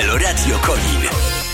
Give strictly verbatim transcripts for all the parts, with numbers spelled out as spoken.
Meloradio Konin.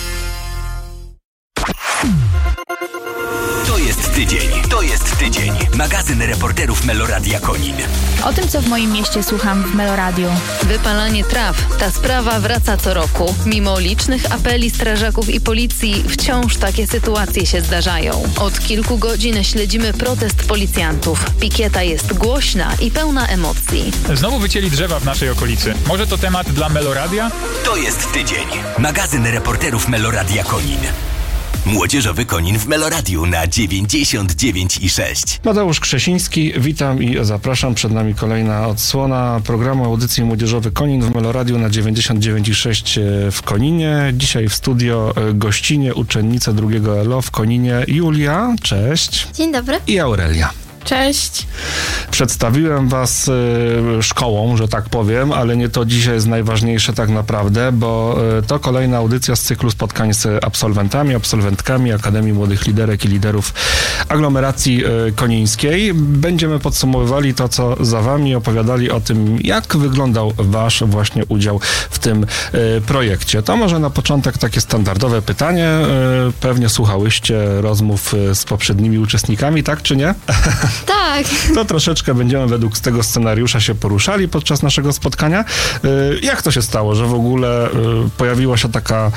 To jest tydzień, to jest tydzień. Magazyn reporterów Meloradia Konin. O tym, co w moim mieście słucham w Meloradiu. Wypalanie traw. Ta sprawa wraca co roku. Mimo licznych apeli strażaków i policji, wciąż takie sytuacje się zdarzają. Od kilku godzin śledzimy protest policjantów. Pikieta jest głośna i pełna emocji. Znowu wycięli drzewa w naszej okolicy. Może to temat dla Meloradia? To jest tydzień. Magazyn reporterów Meloradia Konin. Młodzieżowy Konin w Meloradiu na dziewięćdziesiąt dziewięć i sześć. Mateusz Krzesiński, witam i zapraszam. Przed nami kolejna odsłona programu audycji Młodzieżowy Konin w Meloradiu na dziewięćdziesiąt dziewięć i sześć w Koninie. Dzisiaj w studio gościnie, uczennice drugiego L O w Koninie Julia, cześć. Dzień dobry. I Aurelia. Cześć. Przedstawiłem was y, szkołą, że tak powiem, ale nie to dzisiaj jest najważniejsze tak naprawdę, bo y, to kolejna audycja z cyklu spotkań z absolwentami, absolwentkami Akademii Młodych Liderek i Liderów Aglomeracji y, Konińskiej. Będziemy podsumowywali to, co za wami, opowiadali o tym, jak wyglądał wasz właśnie udział w tym y, projekcie. To może na początek takie standardowe pytanie. Y, pewnie słuchałyście rozmów y, z poprzednimi uczestnikami, tak czy nie? Tak. To troszeczkę będziemy według tego scenariusza się poruszali podczas naszego spotkania. Jak to się stało, że w ogóle pojawiła się taka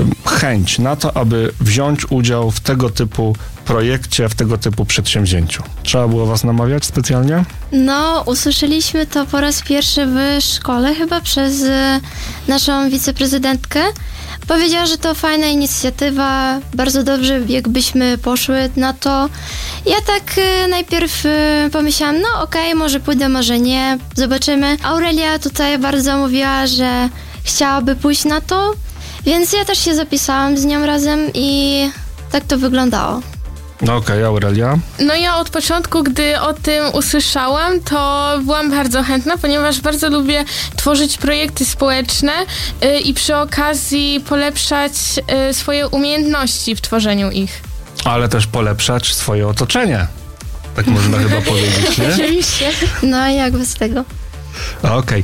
chęć na to, aby wziąć udział w tego typu projekcie, w tego typu przedsięwzięciu? Trzeba było was namawiać specjalnie? No, usłyszeliśmy to po raz pierwszy w szkole, chyba przez y, naszą wiceprezydentkę. Powiedziała, że to fajna inicjatywa, bardzo dobrze jakbyśmy poszły na to. Ja tak y, najpierw y, pomyślałam, no okej, okay, może pójdę, może nie, zobaczymy. Aurelia tutaj bardzo mówiła, że chciałaby pójść na to, więc ja też się zapisałam z nią razem i tak to wyglądało. No okej, okay, Aurelia? No ja od początku, gdy o tym usłyszałam, to byłam bardzo chętna, ponieważ bardzo lubię tworzyć projekty społeczne yy, i przy okazji polepszać yy, swoje umiejętności w tworzeniu ich. Ale też polepszać swoje otoczenie. Tak można chyba powiedzieć, nie? Oczywiście. No jak bez tego. Okej. Okay.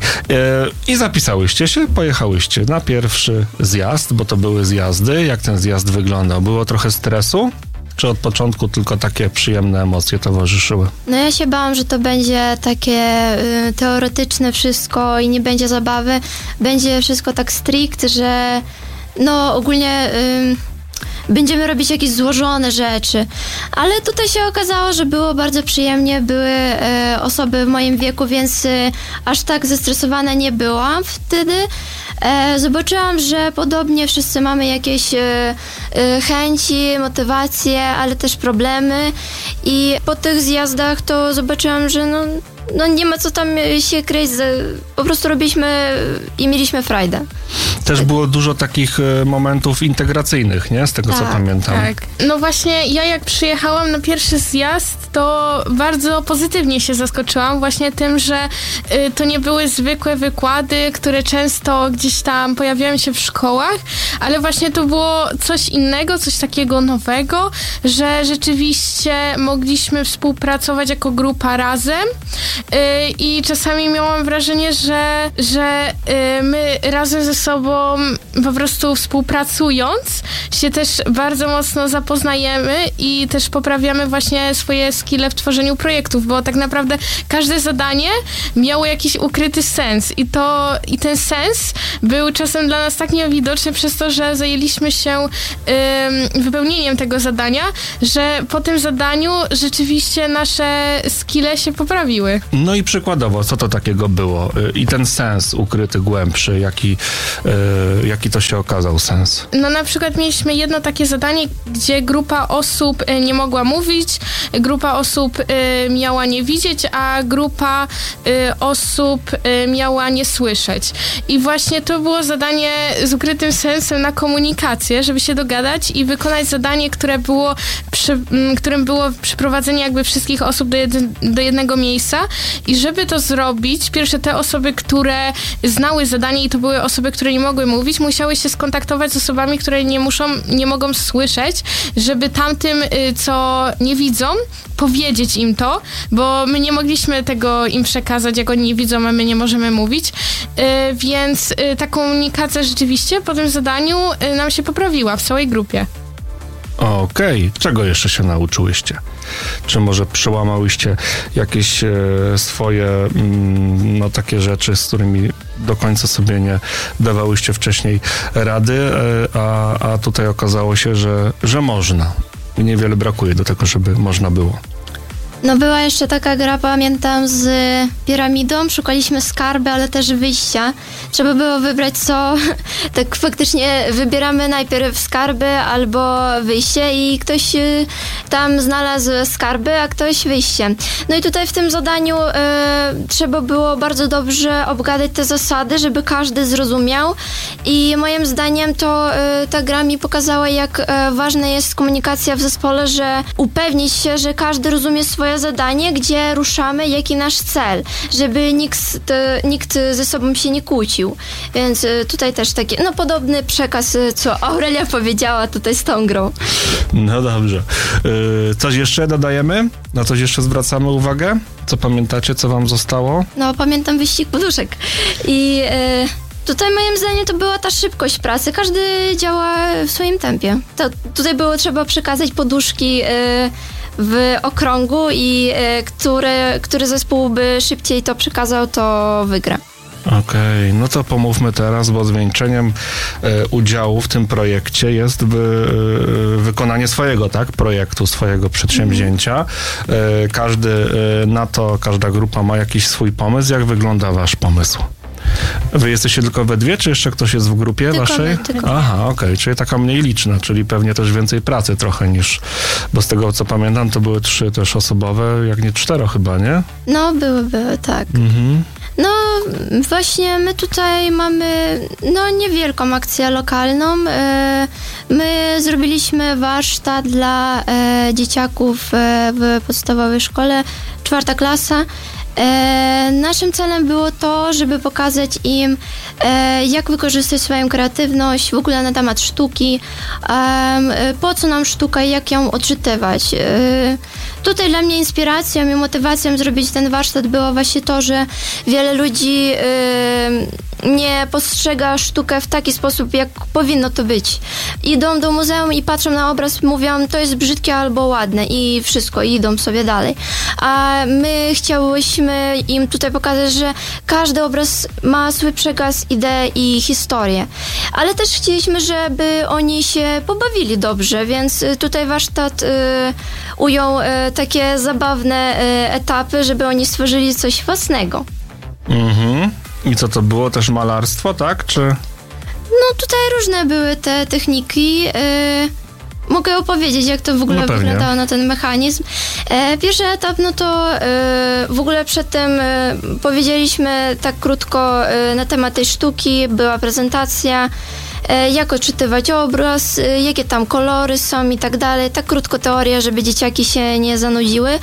I zapisałyście się, pojechałyście na pierwszy zjazd, bo to były zjazdy. Jak ten zjazd wyglądał? Było trochę stresu? Czy od początku tylko takie przyjemne emocje towarzyszyły? No ja się bałam, że to będzie takie y, teoretyczne wszystko i nie będzie zabawy. Będzie wszystko tak strict, że no ogólnie y, będziemy robić jakieś złożone rzeczy. Ale tutaj się okazało, że było bardzo przyjemnie. Były y, osoby w moim wieku, więc y, aż tak zestresowana nie byłam wtedy. E, zobaczyłam, że podobnie wszyscy mamy jakieś e, e, chęci, motywacje, ale też problemy i po tych zjazdach to zobaczyłam, że no, no nie ma co tam się kryć, po prostu robiliśmy i mieliśmy frajdę. Też było dużo takich momentów integracyjnych, nie? Z tego, tak, co pamiętam. Tak. No właśnie, ja jak przyjechałam na pierwszy zjazd, to bardzo pozytywnie się zaskoczyłam właśnie tym, że y, to nie były zwykłe wykłady, które często gdzieś tam pojawiają się w szkołach, ale właśnie to było coś innego, coś takiego nowego, że rzeczywiście mogliśmy współpracować jako grupa razem y, i czasami miałam wrażenie, że, że y, my razem ze sobą po prostu współpracując się też bardzo mocno zapoznajemy i też poprawiamy właśnie swoje skille w tworzeniu projektów, bo tak naprawdę każde zadanie miało jakiś ukryty sens i to i ten sens był czasem dla nas tak niewidoczny przez to, że zajęliśmy się ym, wypełnieniem tego zadania, że po tym zadaniu rzeczywiście nasze skille się poprawiły. No i przykładowo, co to takiego było? I ten sens ukryty, głębszy, jaki Yy, jaki to się okazał sens? No na przykład mieliśmy jedno takie zadanie, gdzie grupa osób y, nie mogła mówić, grupa osób y, miała nie widzieć, a grupa y, osób y, miała nie słyszeć. I właśnie to było zadanie z ukrytym sensem na komunikację, żeby się dogadać i wykonać zadanie, które było przy, m, którym było przyprowadzenie jakby wszystkich osób do, jedy, do jednego miejsca i żeby to zrobić, pierwsze te osoby, które znały zadanie i to były osoby, które nie mogły mówić, musiały się skontaktować z osobami, które nie muszą, nie mogą słyszeć, żeby tamtym, co nie widzą, powiedzieć im to, bo my nie mogliśmy tego im przekazać, jak oni widzą, a my nie możemy mówić, e, więc e, ta komunikacja rzeczywiście po tym zadaniu e, nam się poprawiła w całej grupie. Okej. Okay. Czego jeszcze się nauczyłyście? Czy może przełamałyście jakieś e, swoje mm, no takie rzeczy, z którymi do końca sobie nie dawałyście wcześniej rady, e, a, a tutaj okazało się, że, że można. I niewiele brakuje do tego, żeby można było. No była jeszcze taka gra, pamiętam, z piramidą. Szukaliśmy skarby, ale też wyjścia. Trzeba było wybrać, co... Tak faktycznie wybieramy najpierw skarby albo wyjście i ktoś y, tam znalazł skarby, a ktoś wyjście. No i tutaj w tym zadaniu y, trzeba było bardzo dobrze obgadać te zasady, żeby każdy zrozumiał. I moim zdaniem to y, ta gra mi pokazała, jak y, ważna jest komunikacja w zespole, że upewnić się, że każdy rozumie swoje zadanie, gdzie ruszamy, jaki nasz cel, żeby nikt, to, nikt ze sobą się nie kłócił. Więc y, tutaj też taki, no podobny przekaz, y, co Aurelia powiedziała tutaj z tą grą. No dobrze. Y, coś jeszcze dodajemy? Na coś jeszcze zwracamy uwagę? Co pamiętacie, co wam zostało? No, pamiętam wyścig poduszek. I y, tutaj moim zdaniem to była ta szybkość pracy. Każdy działa w swoim tempie. To, tutaj było trzeba przekazać poduszki y, w okrągu i y, który, który zespół by szybciej to przekazał, to wygra. Okej, okay, no to pomówmy teraz, bo zwieńczeniem e, udziału w tym projekcie jest wy, e, wykonanie swojego, tak, projektu, swojego przedsięwzięcia. E, każdy e, na to, każda grupa ma jakiś swój pomysł. Jak wygląda wasz pomysł? Wy jesteście tylko we dwie, czy jeszcze ktoś jest w grupie tylko waszej? My, tylko Aha, okej, okay, czyli taka mniej liczna, czyli pewnie też więcej pracy trochę niż, bo z tego co pamiętam, to były trzy też osobowe, jak nie cztero chyba, nie? No, były, były, tak. Mhm. No właśnie my tutaj mamy no niewielką akcję lokalną. My zrobiliśmy warsztat dla dzieciaków w podstawowej szkole, czwarta klasa. E, naszym celem było to, żeby pokazać im, e, jak wykorzystać swoją kreatywność, w ogóle na temat sztuki, e, po co nam sztuka i jak ją odczytywać. E, tutaj dla mnie inspiracją i motywacją zrobić ten warsztat było właśnie to, że wiele ludzi e, nie postrzega sztukę w taki sposób, jak powinno to być. Idą do muzeum i patrzą na obraz, mówią, to jest brzydkie albo ładne i wszystko, i idą sobie dalej. A my chciałyśmy im tutaj pokazać, że każdy obraz ma swój przekaz, ideę i historię. Ale też chcieliśmy, żeby oni się pobawili dobrze, więc tutaj warsztat y, ujął y, takie zabawne y, etapy, żeby oni stworzyli coś własnego. Mhm. I co to było? Też malarstwo, tak? Czy... No tutaj różne były te techniki. Yy, mogę opowiedzieć, jak to w ogóle no wyglądało na ten mechanizm. E, pierwszy etap, no to yy, w ogóle przedtem yy, powiedzieliśmy tak krótko yy, na temat tej sztuki, była prezentacja, yy, jak odczytywać obraz, yy, jakie tam kolory są i tak dalej. Tak krótko teoria, żeby dzieciaki się nie zanudziły.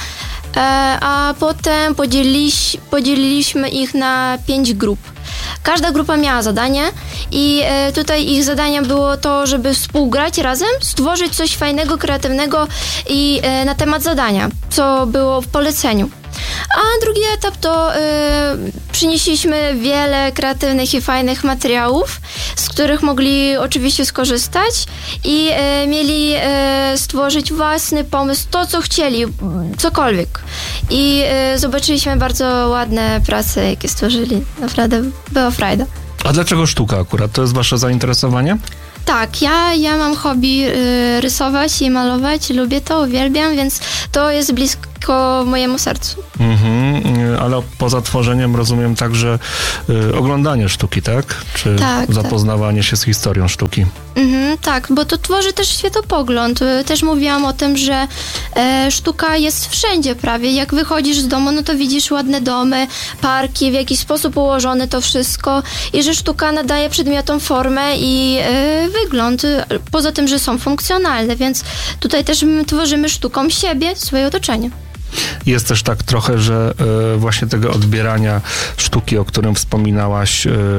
A potem podzieliś, podzieliliśmy ich na pięć grup. Każda grupa miała zadanie i tutaj ich zadaniem było to, żeby współgrać razem, stworzyć coś fajnego, kreatywnego i na temat zadania, co było w poleceniu. A drugi etap to y, przynieśliśmy wiele kreatywnych i fajnych materiałów, z których mogli oczywiście skorzystać i y, mieli y, stworzyć własny pomysł, to co chcieli, cokolwiek. I y, zobaczyliśmy bardzo ładne prace, jakie stworzyli. Naprawdę była frajda. A dlaczego sztuka akurat? To jest wasze zainteresowanie? Tak, ja, ja mam hobby y, rysować i malować, lubię to, uwielbiam, więc to jest blisko mojemu sercu. Mhm, ale poza tworzeniem rozumiem także y, oglądanie sztuki, tak? Czy tak, zapoznawanie tak. się z historią sztuki? Mhm, tak, bo to tworzy też światopogląd. Też mówiłam o tym, że e, sztuka jest wszędzie prawie. Jak wychodzisz z domu, no to widzisz ładne domy, parki, w jakiś sposób ułożone to wszystko i że sztuka nadaje przedmiotom formę i e, wygląd, poza tym, że są funkcjonalne, więc tutaj też my tworzymy sztuką siebie, swoje otoczenie. Jest też tak trochę, że y, właśnie tego odbierania sztuki, o którym wspominałaś, y,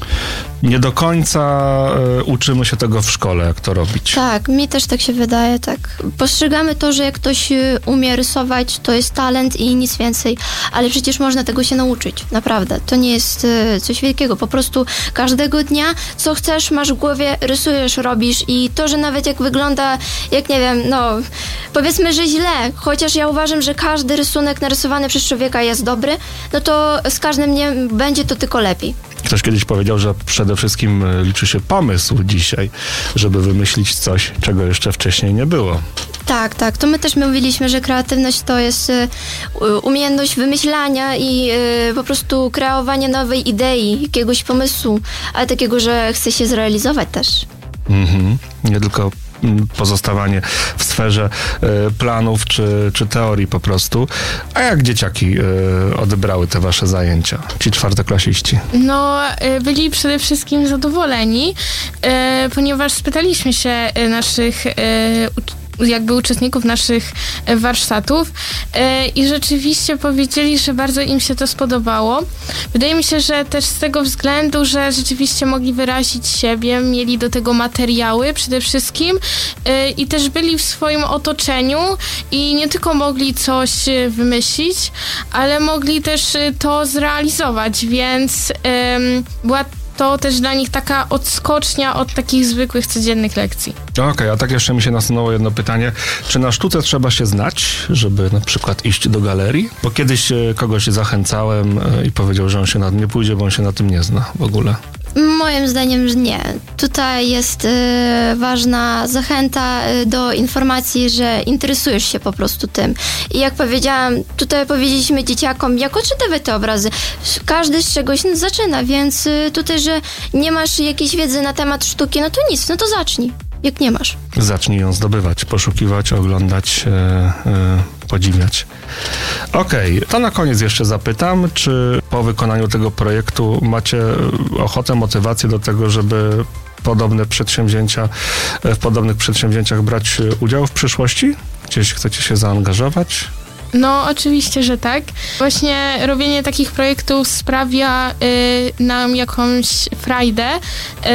Nie do końca y, uczymy się tego w szkole, jak to robić. Tak, mi też tak się wydaje, tak. Postrzegamy to, że jak ktoś y, umie rysować, to jest talent i nic więcej, ale przecież można tego się nauczyć, naprawdę. To nie jest y, coś wielkiego, po prostu każdego dnia, co chcesz, masz w głowie, rysujesz, robisz i to, że nawet jak wygląda, jak nie wiem, no, powiedzmy, że źle, chociaż ja uważam, że każdy rysunek narysowany przez człowieka jest dobry, no to z każdym dniem będzie to tylko lepiej. Ktoś kiedyś powiedział, że przede wszystkim liczy się pomysł dzisiaj, żeby wymyślić coś, czego jeszcze wcześniej nie było. Tak, tak. To my też mówiliśmy, że kreatywność to jest y, umiejętność wymyślania i y, po prostu kreowania nowej idei, jakiegoś pomysłu, ale takiego, że chce się zrealizować też. Mhm. Nie tylko pozostawanie w sferze y, planów czy, czy teorii po prostu. A jak dzieciaki y, odebrały te wasze zajęcia? Ci czwartoklasiści? No, y, byli przede wszystkim zadowoleni, y, ponieważ spytaliśmy się y, naszych y, jakby uczestników naszych warsztatów yy, i rzeczywiście powiedzieli, że bardzo im się to spodobało. Wydaje mi się, że też z tego względu, że rzeczywiście mogli wyrazić siebie, mieli do tego materiały przede wszystkim yy, i też byli w swoim otoczeniu i nie tylko mogli coś wymyślić, ale mogli też to zrealizować, więc yy, była to też dla nich taka odskocznia od takich zwykłych, codziennych lekcji. Okej, okay, a tak jeszcze mi się nasunęło jedno pytanie. Czy na sztuce trzeba się znać, żeby na przykład iść do galerii? Bo kiedyś kogoś zachęcałem i powiedział, że on się na tym nie pójdzie, bo on się na tym nie zna w ogóle. Moim zdaniem, że nie. Tutaj jest y, ważna zachęta y, do informacji, że interesujesz się po prostu tym. I jak powiedziałam, tutaj powiedzieliśmy dzieciakom, jak odczytywać te obrazy. Każdy z czegoś zaczyna, więc y, tutaj, że nie masz jakiejś wiedzy na temat sztuki, no to nic, no to zacznij. Jak nie masz. Zacznij ją zdobywać, poszukiwać, oglądać, e, e, podziwiać. Okej, okay, to na koniec jeszcze zapytam, czy po wykonaniu tego projektu macie ochotę, motywację do tego, żeby podobne przedsięwzięcia, w podobnych przedsięwzięciach brać udział w przyszłości? Gdzieś chcecie się zaangażować? No, oczywiście, że tak. Właśnie robienie takich projektów sprawia y, nam jakąś frajdę y,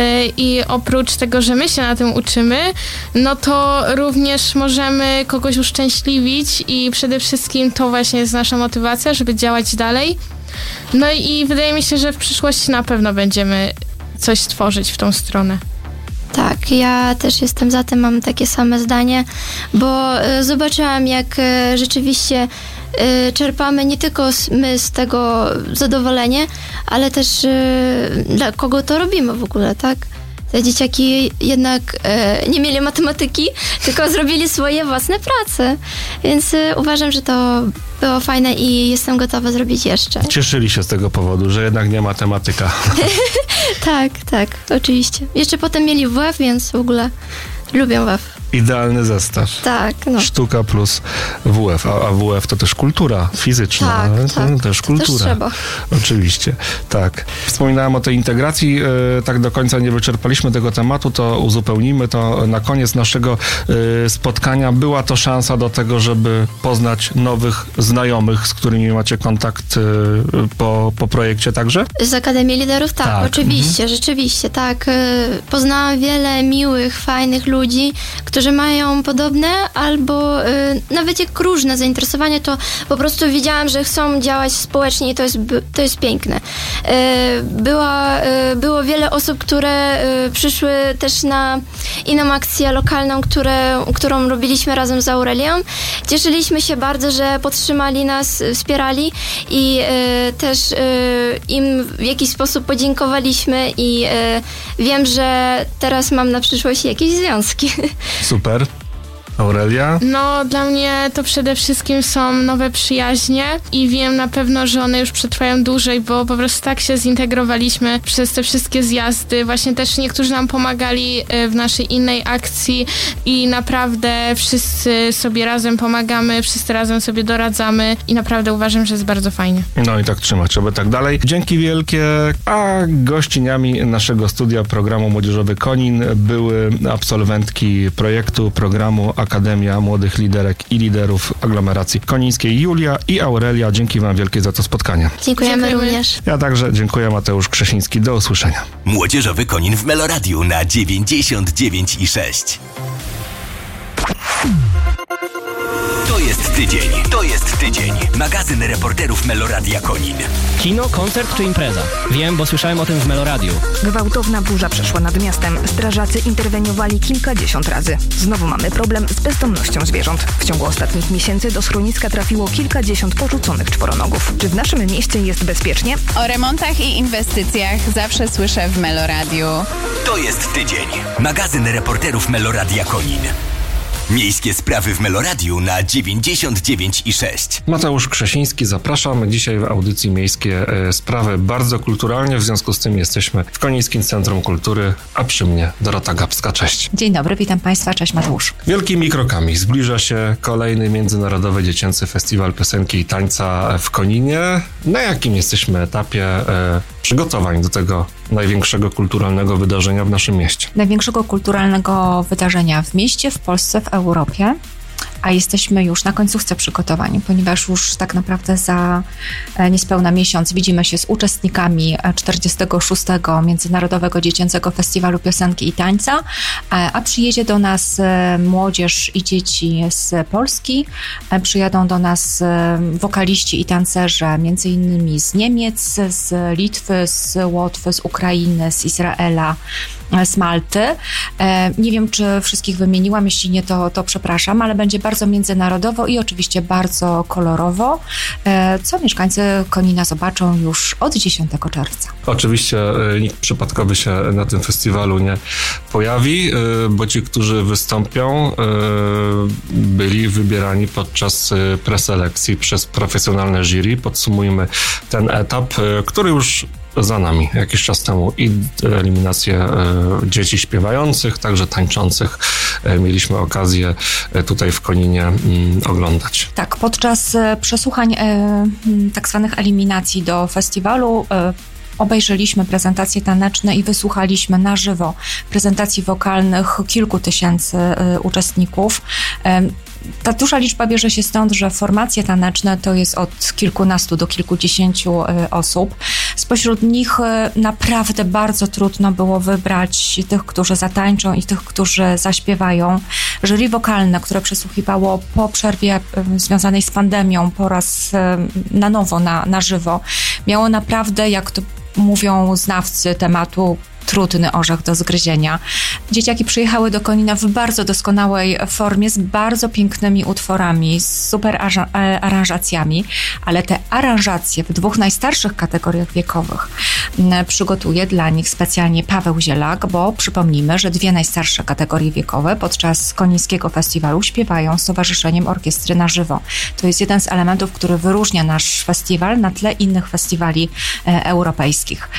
i oprócz tego, że my się na tym uczymy, no to również możemy kogoś uszczęśliwić i przede wszystkim to właśnie jest nasza motywacja, żeby działać dalej. No i wydaje mi się, że w przyszłości na pewno będziemy coś tworzyć w tą stronę. Tak, ja też jestem za tym, mam takie same zdanie, bo y, zobaczyłam, jak y, rzeczywiście y, czerpamy nie tylko z, my z tego zadowolenie, ale też y, dla kogo to robimy w ogóle, tak? Te dzieciaki jednak y, nie mieli matematyki, tylko zrobili swoje własne prace, więc y, uważam, że to było fajne i jestem gotowa zrobić jeszcze. Cieszyli się z tego powodu, że jednak nie matematyka. Tak, tak, oczywiście. Jeszcze potem mieli W F, więc w ogóle lubię W F. Idealny zestaw. Tak, no. Sztuka plus W F, a, a W F to też kultura fizyczna. Tak, ale tak. To też kultura. To też trzeba. Oczywiście, tak. Wspominałem o tej integracji, e, tak do końca nie wyczerpaliśmy tego tematu, to uzupełnimy to na koniec naszego e, spotkania. Była to szansa do tego, żeby poznać nowych znajomych, z którymi macie kontakt e, po, po projekcie także? Z Akademii Liderów, tak, tak. oczywiście, mhm. rzeczywiście, tak. E, poznałam wiele miłych, fajnych ludzi, którzy mają podobne albo y, nawet jak różne zainteresowania, to po prostu widziałam, że chcą działać społecznie i to jest, to jest piękne. Y, była, y, było wiele osób, które y, przyszły też na inną akcję lokalną, które, którą robiliśmy razem z Aurelią. Cieszyliśmy się bardzo, że podtrzymali nas, wspierali i y, też y, im w jakiś sposób podziękowaliśmy i y, wiem, że teraz mam na przyszłość jakieś związki. Super. Aurelia? No, dla mnie to przede wszystkim są nowe przyjaźnie i wiem na pewno, że one już przetrwają dłużej, bo po prostu tak się zintegrowaliśmy przez te wszystkie zjazdy. Właśnie też niektórzy nam pomagali w naszej innej akcji i naprawdę wszyscy sobie razem pomagamy, wszyscy razem sobie doradzamy i naprawdę uważam, że jest bardzo fajnie. No i tak trzymać, żeby tak dalej. Dzięki wielkie. A gościniami naszego studia programu Młodzieżowy Konin były absolwentki projektu programu Akademia Młodych Liderek i Liderów Aglomeracji Konińskiej. Julia i Aurelia, dzięki wam wielkie za to spotkanie. Dziękujemy, Dziękujemy. również. Ja także dziękuję, Mateusz Krzesiński. Do usłyszenia. Młodzieżowy Konin w Meloradiu na dziewięćdziesiąt dziewięć i sześć. To jest tydzień, to jest tydzień. Magazyn reporterów Meloradia Konin. Kino, koncert czy impreza? Wiem, bo słyszałem o tym w Meloradiu. Gwałtowna burza przeszła nad miastem. Strażacy interweniowali kilkadziesiąt razy. Znowu mamy problem z bezdomnością zwierząt. W ciągu ostatnich miesięcy do schroniska trafiło kilkadziesiąt porzuconych czworonogów. Czy w naszym mieście jest bezpiecznie? O remontach i inwestycjach zawsze słyszę w Meloradiu. To jest tydzień. Magazyn reporterów Meloradia Konin. Miejskie sprawy w Meloradiu na dziewięćdziesiąt dziewięć i sześć. Mateusz Krzesiński, zapraszam. Dzisiaj w audycji Miejskie e, Sprawy bardzo kulturalnie, w związku z tym jesteśmy w Konińskim Centrum Kultury, a przy mnie Dorota Gapska. Cześć. Dzień dobry, witam Państwa, cześć Mateusz. Wielkimi krokami zbliża się kolejny Międzynarodowy Dziecięcy Festiwal Piosenki i Tańca w Koninie. Na jakim jesteśmy etapie e, przygotowań do tego największego kulturalnego wydarzenia w naszym mieście? Największego kulturalnego wydarzenia w mieście, w Polsce, w Europie, a jesteśmy już na końcówce przygotowań, ponieważ już tak naprawdę za niespełna miesiąc widzimy się z uczestnikami czterdziestego szóstego Międzynarodowego Dziecięcego Festiwalu Piosenki i Tańca, a przyjedzie do nas młodzież i dzieci z Polski, przyjadą do nas wokaliści i tancerze między innymi z Niemiec, z Litwy, z Łotwy, z Ukrainy, z Izraela, z Malty. Nie wiem, czy wszystkich wymieniłam, jeśli nie, to, to przepraszam, ale będzie bardzo międzynarodowo i oczywiście bardzo kolorowo, co mieszkańcy Konina zobaczą już od dziesiątego czerwca. Oczywiście nikt przypadkowy się na tym festiwalu nie pojawi, bo ci, którzy wystąpią, byli wybierani podczas preselekcji przez profesjonalne jury. Podsumujmy ten etap, który już za nami jakiś czas temu, i eliminację e, dzieci śpiewających, także tańczących e, mieliśmy okazję e, tutaj w Koninie m, oglądać. Tak, podczas e, przesłuchań e, tak zwanych eliminacji do festiwalu e, obejrzeliśmy prezentacje taneczne i wysłuchaliśmy na żywo prezentacji wokalnych kilku tysięcy e, uczestników. E, Ta duża liczba bierze się stąd, że formacje taneczne to jest od kilkunastu do kilkudziesięciu osób. Spośród nich naprawdę bardzo trudno było wybrać tych, którzy zatańczą i tych, którzy zaśpiewają. Jury wokalne, które przesłuchiwało po przerwie związanej z pandemią po raz na nowo, na, na żywo, miało naprawdę, jak to mówią znawcy tematu, trudny orzech do zgryzienia. Dzieciaki przyjechały do Konina w bardzo doskonałej formie, z bardzo pięknymi utworami, z super aranżacjami, ale te aranżacje w dwóch najstarszych kategoriach wiekowych przygotuje dla nich specjalnie Paweł Zielak, bo przypomnijmy, że dwie najstarsze kategorie wiekowe podczas Konińskiego Festiwalu śpiewają z Towarzyszeniem Orkiestry na żywo. To jest jeden z elementów, który wyróżnia nasz festiwal na tle innych festiwali e, europejskich.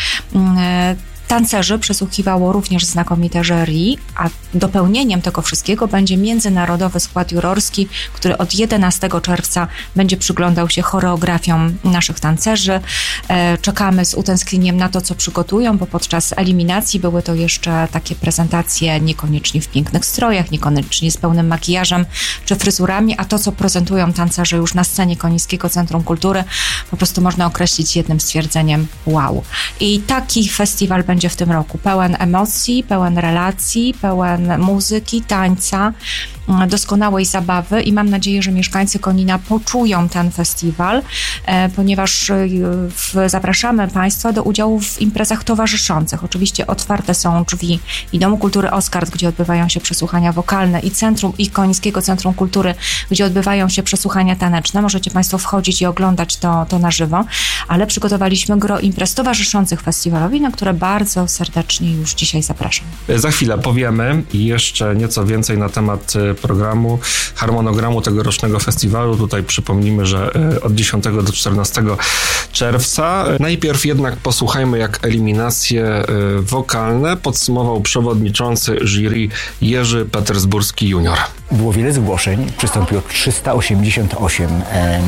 E, Tancerzy przesłuchiwało również znakomite jury, a dopełnieniem tego wszystkiego będzie międzynarodowy skład jurorski, który od jedenastego czerwca będzie przyglądał się choreografiom naszych tancerzy. Czekamy z utęsknieniem na to, co przygotują, bo podczas eliminacji były to jeszcze takie prezentacje niekoniecznie w pięknych strojach, niekoniecznie z pełnym makijażem czy fryzurami, a to, co prezentują tancerze już na scenie Konińskiego Centrum Kultury, po prostu można określić jednym stwierdzeniem: wow. I taki festiwal będzie w tym roku pełen emocji, pełen relacji, pełen muzyki, tańca, doskonałej zabawy i mam nadzieję, że mieszkańcy Konina poczują ten festiwal, ponieważ zapraszamy Państwa do udziału w imprezach towarzyszących. Oczywiście otwarte są drzwi i Domu Kultury Oskard, gdzie odbywają się przesłuchania wokalne, i Centrum, i Konińskiego Centrum Kultury, gdzie odbywają się przesłuchania taneczne. Możecie Państwo wchodzić i oglądać to, to na żywo, ale przygotowaliśmy gro imprez towarzyszących festiwalowi, na które bardzo serdecznie już dzisiaj zapraszam. Za chwilę powiemy jeszcze nieco więcej na temat programu, harmonogramu tegorocznego festiwalu. Tutaj przypomnimy, że od dziesiątego do czternastego czerwca. Najpierw jednak posłuchajmy, jak eliminacje wokalne podsumował przewodniczący jury Jerzy Petersburski junior. Było wiele zgłoszeń, przystąpiło trzysta osiemdziesiąt osiem e,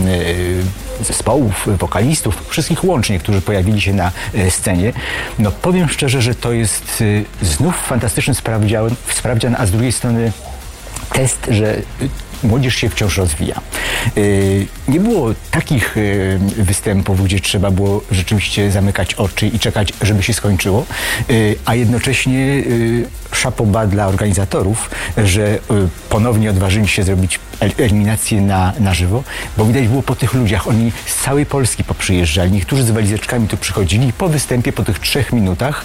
zespołów, wokalistów, wszystkich łącznie, którzy pojawili się na e, scenie. No powiem szczerze, że to jest e, znów fantastyczny sprawdzian, sprawdzian, a z drugiej strony test, że młodzież się wciąż rozwija. Nie było takich występów, gdzie trzeba było rzeczywiście zamykać oczy i czekać, żeby się skończyło, a jednocześnie chapeau bas dla organizatorów, że ponownie odważyli się zrobić eliminację na, na żywo, bo widać było po tych ludziach, oni z całej Polski poprzyjeżdżali, niektórzy z walizeczkami tu przychodzili i po występie, po tych trzech minutach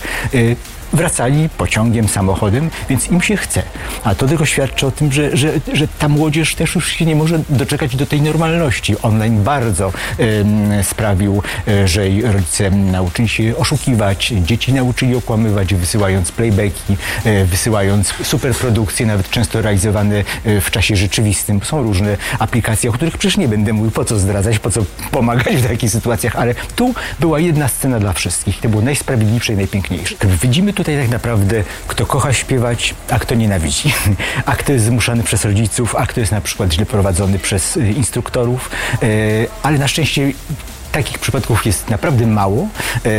wracali pociągiem, samochodem, więc im się chce. A to tylko świadczy o tym, że, że, że ta młodzież też już się nie może doczekać do tej normalności. Online bardzo y, sprawił, y, że rodzice nauczyli się oszukiwać, dzieci nauczyli okłamywać, wysyłając playbacki, y, wysyłając superprodukcje, nawet często realizowane y, w czasie rzeczywistym. Są różne aplikacje, o których przecież nie będę mówił, po co zdradzać, po co pomagać w takich sytuacjach, ale tu była jedna scena dla wszystkich. To było najsprawiedliwsze i najpiękniejsze. Widzimy tutaj tak naprawdę, kto kocha śpiewać, a kto nienawidzi. A kto jest zmuszany przez rodziców, a kto jest na przykład źle prowadzony przez instruktorów. Ale na szczęście takich przypadków jest naprawdę mało.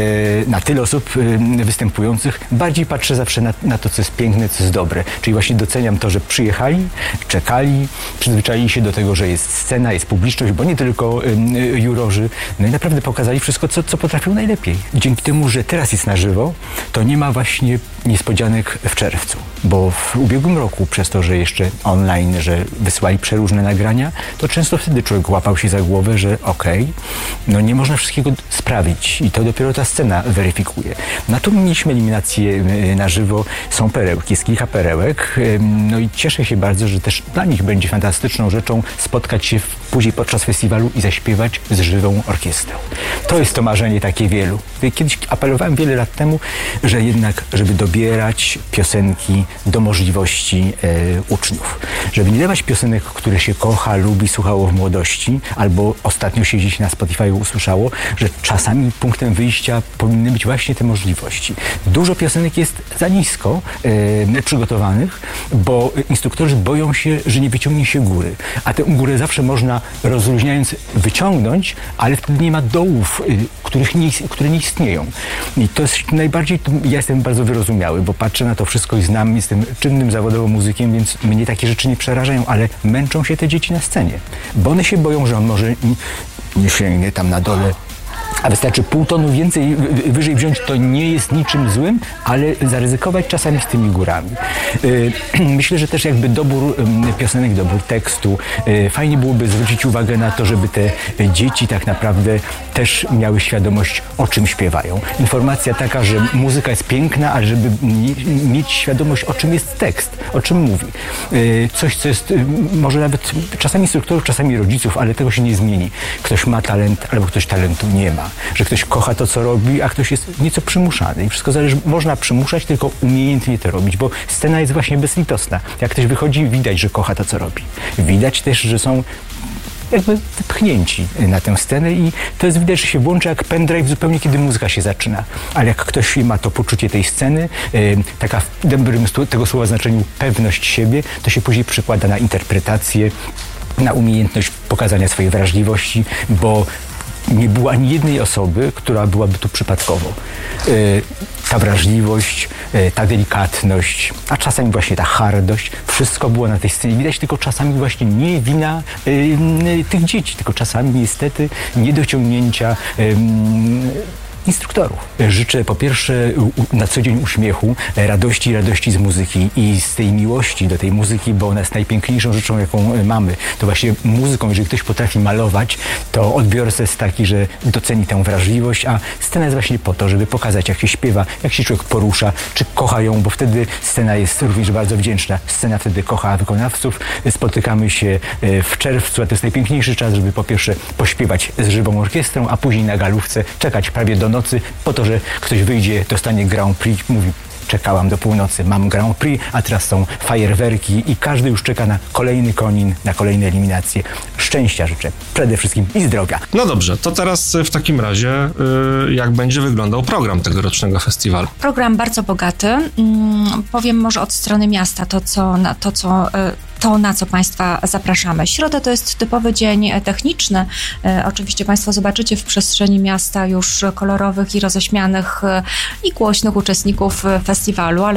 Na tyle osób występujących bardziej patrzę zawsze na, na to, co jest piękne, co jest dobre. Czyli właśnie doceniam to, że przyjechali, czekali, przyzwyczaili się do tego, że jest scena, jest publiczność, bo nie tylko jurorzy. No i naprawdę pokazali wszystko, co, co potrafią najlepiej. Dzięki temu, że teraz jest na żywo, to nie ma właśnie niespodzianek w czerwcu. Bo w ubiegłym roku, przez to, że jeszcze online, że wysyłali przeróżne nagrania, to często wtedy człowiek łapał się za głowę, że okej, okay, no nie można wszystkiego sprawić i to dopiero ta scena weryfikuje. Na to mieliśmy eliminację na żywo, są perełki, jest kilka perełek, no i cieszę się bardzo, że też dla nich będzie fantastyczną rzeczą spotkać się później podczas festiwalu i zaśpiewać z żywą orkiestrą. To jest to marzenie takie wielu. Kiedyś apelowałem wiele lat temu, że jednak, żeby dobierać piosenki do możliwości e, uczniów. Żeby nie dawać piosenek, które się kocha, lubi, słuchało w młodości, albo ostatnio się gdzieś na Spotify usłyszało, że czasami punktem wyjścia powinny być właśnie te możliwości. Dużo piosenek jest za nisko e, przygotowanych, bo instruktorzy boją się, że nie wyciągnie się góry. A tę górę zawsze można rozluźniając wyciągnąć, ale wtedy nie ma dołów, y, których nie, które nie istnieją. I to jest najbardziej, ja jestem bardzo wyrozumiały, bo patrzę na to wszystko i znam, jestem czynnym zawodowo muzykiem, więc mnie takie rzeczy nie przerażają, ale męczą się te dzieci na scenie, bo one się boją, że on może nie sięgnie tam na dole, a wystarczy pół tonu więcej wyżej wziąć, to nie jest niczym złym, ale zaryzykować czasami z tymi górami. Myślę, że też jakby dobór piosenek, dobór tekstu, fajnie byłoby zwrócić uwagę na to, żeby te dzieci tak naprawdę też miały świadomość, o czym śpiewają. Informacja taka, że muzyka jest piękna, ale żeby mieć świadomość, o czym jest tekst, o czym mówi. Coś, co jest może nawet czasami instruktorów, czasami rodziców, ale tego się nie zmieni. Ktoś ma talent, albo ktoś talentu nie ma. Że ktoś kocha to, co robi, a ktoś jest nieco przymuszany. I wszystko zależy, można przymuszać, tylko umiejętnie to robić, bo scena jest właśnie bezlitosna. Jak ktoś wychodzi, widać, że kocha to, co robi. Widać też, że są jakby pchnięci na tę scenę i to jest widać, że się włącza jak pendrive zupełnie, kiedy muzyka się zaczyna. Ale jak ktoś ma to poczucie tej sceny, yy, taka w dobrym tego słowa znaczeniu pewność siebie, to się później przekłada na interpretację, na umiejętność pokazania swojej wrażliwości, bo nie było ani jednej osoby, która byłaby tu przypadkowo. Yy, ta wrażliwość, yy, ta delikatność, a czasami właśnie ta hardość, wszystko było na tej scenie. Widać tylko czasami właśnie nie wina yy, yy, tych dzieci, tylko czasami niestety niedociągnięcia yy, instruktorów. Życzę po pierwsze na co dzień uśmiechu, radości, radości z muzyki i z tej miłości do tej muzyki, bo ona jest najpiękniejszą rzeczą, jaką mamy. To właśnie muzyką, jeżeli ktoś potrafi malować, to odbiór jest taki, że doceni tę wrażliwość, a scena jest właśnie po to, żeby pokazać, jak się śpiewa, jak się człowiek porusza, czy kocha ją, bo wtedy scena jest również bardzo wdzięczna. Scena wtedy kocha wykonawców. Spotykamy się w czerwcu, a to jest najpiękniejszy czas, żeby po pierwsze pośpiewać z żywą orkiestrą, a później na galówce czekać prawie do nocy, po to, że ktoś wyjdzie, dostanie Grand Prix, mówi: czekałam do północy, mam Grand Prix, a teraz są fajerwerki i każdy już czeka na kolejny konin, na kolejne eliminacje. Szczęścia życzę, przede wszystkim i zdrowia. No dobrze, to teraz w takim razie yy, jak będzie wyglądał program tegorocznego festiwalu? Program bardzo bogaty. Hmm, powiem może od strony miasta to, co, na, to, co yy, to, na co Państwa zapraszamy. Środa to jest typowy dzień techniczny. E, oczywiście Państwo zobaczycie w przestrzeni miasta już kolorowych i roześmianych e, i głośnych uczestników festiwalu, ale